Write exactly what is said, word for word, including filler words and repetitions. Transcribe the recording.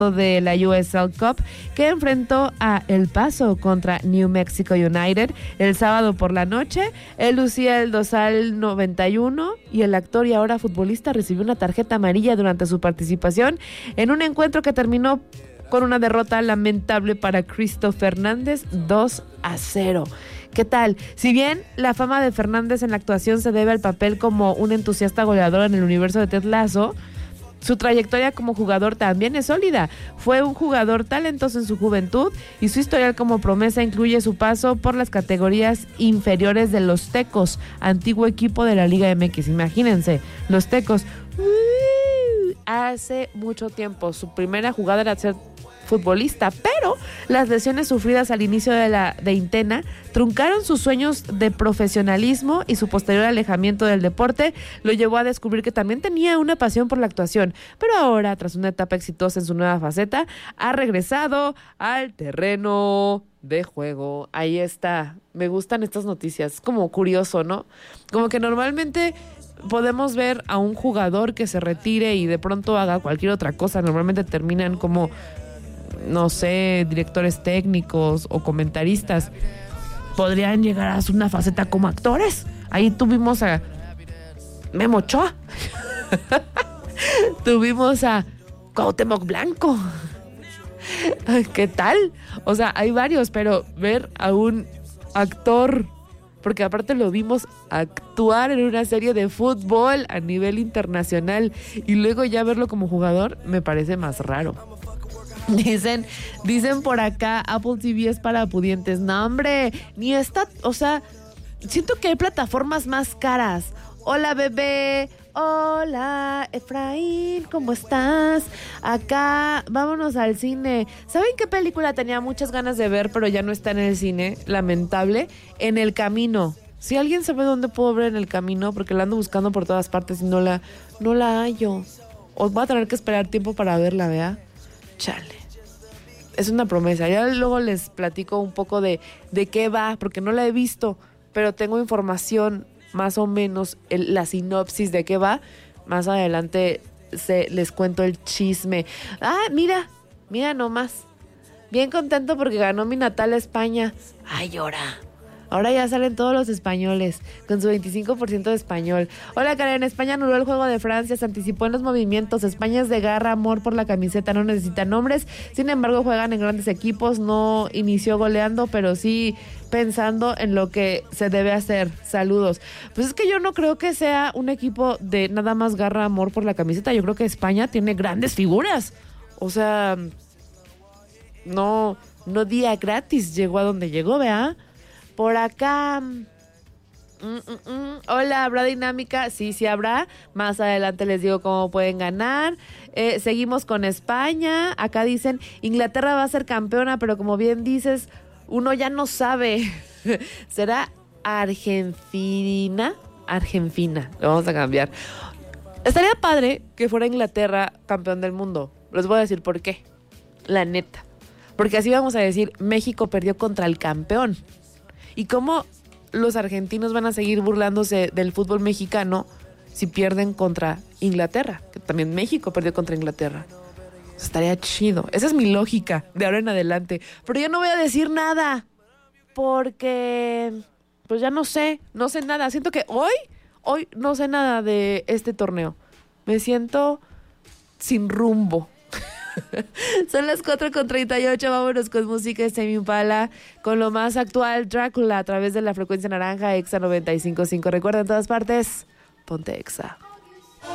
de la U S L Cup, que enfrentó a El Paso contra New Mexico United el sábado por la noche. Él lucía el dorsal noventa y uno y el actor y ahora futbolista recibió una tarjeta amarilla durante su participación en un encuentro que terminó con una derrota lamentable para Cristo Fernández, dos a cero. ¿Qué tal? Si bien la fama de Fernández en la actuación se debe al papel como un entusiasta goleador en el universo de Ted Lasso, su trayectoria como jugador también es sólida. Fue un jugador talentoso en su juventud y su historial como promesa incluye su paso por las categorías inferiores de los Tecos, antiguo equipo de la Liga M X. Imagínense, los Tecos. Uh, hace mucho tiempo, su primera jugada era ser futbolista, pero las lesiones sufridas al inicio de la veintena truncaron sus sueños de profesionalismo y su posterior alejamiento del deporte lo llevó a descubrir que también tenía una pasión por la actuación, pero ahora, tras una etapa exitosa en su nueva faceta, ha regresado al terreno de juego. Ahí está, me gustan estas noticias, es como curioso, ¿no? Como que normalmente podemos ver a un jugador que se retire y de pronto haga cualquier otra cosa, normalmente terminan como, no sé, directores técnicos o comentaristas. Podrían llegar a una faceta como actores. Ahí tuvimos a Memo Ochoa. Tuvimos a Cuauhtémoc Blanco. ¿Qué tal? O sea, hay varios, pero ver a un actor, porque aparte lo vimos actuar en una serie de fútbol a nivel internacional y luego ya verlo como jugador, me parece más raro. Dicen, dicen por acá, Apple T V es para pudientes. No, hombre, ni está, o sea, siento que hay plataformas más caras. Hola, bebé. Hola, Efraín, ¿cómo estás? Acá, vámonos al cine. ¿Saben qué película tenía muchas ganas de ver, pero ya no está en el cine? Lamentable. En El Camino. Si alguien sabe dónde puedo ver En El Camino, porque la ando buscando por todas partes y no la, no la hallo. Os voy a tener que esperar tiempo para verla, ¿vea? Chale. Es una promesa. Ya luego les platico un poco de, de qué va, porque no la he visto, pero tengo información más o menos, el, la sinopsis de qué va. Más adelante se, les cuento el chisme. Ah, mira, mira nomás. Bien contento porque ganó mi natal España. Ay, llora. Ahora ya salen todos los españoles, con su veinticinco por ciento de español. Hola, Karen, España anuló el juego de Francia, se anticipó en los movimientos. España es de garra, amor por la camiseta, no necesita nombres. Sin embargo, juegan en grandes equipos, no inició goleando, pero sí pensando en lo que se debe hacer. Saludos. Pues es que yo no creo que sea un equipo de nada más garra, amor por la camiseta. Yo creo que España tiene grandes figuras. O sea, no, no día gratis llegó a donde llegó, ¿vea? Por acá, mm, mm, mm. Hola, ¿habrá dinámica? Sí, sí habrá. Más adelante les digo cómo pueden ganar. Eh, seguimos con España. Acá dicen, Inglaterra va a ser campeona, pero como bien dices, uno ya no sabe. ¿Será Argentina? Argentina, lo vamos a cambiar. Estaría padre que fuera Inglaterra campeón del mundo. Les voy a decir por qué. La neta. Porque así vamos a decir, México perdió contra el campeón. ¿Y cómo los argentinos van a seguir burlándose del fútbol mexicano si pierden contra Inglaterra? Que también México perdió contra Inglaterra. O sea, estaría chido. Esa es mi lógica de ahora en adelante. Pero yo no voy a decir nada. Porque, pues ya no sé. No sé nada. Siento que hoy, hoy no sé nada de este torneo. Me siento sin rumbo. Son las cuatro con treinta y ocho, vámonos con música de Tame Impala, con lo más actual, Drácula, a través de la frecuencia naranja, Exa noventa y cinco punto cinco. Recuerda, en todas partes, ponte Exa.